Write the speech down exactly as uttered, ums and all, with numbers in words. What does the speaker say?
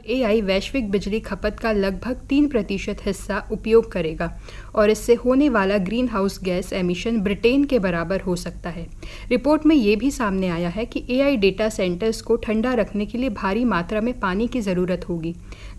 AI वैश्विक बिजली खपत का लगभग तीन प्रतिशत हिस्सा उपयोग करेगा और इससे होने वाला green house gas emission Britain के बराबर हो सकता है। रिपोर्ट में ये भी सामने आया है कि एआई डेटा सेंटर्स को ठंडा रखने के लिए भारी मात्रा में पानी की ज़रूरत होगी,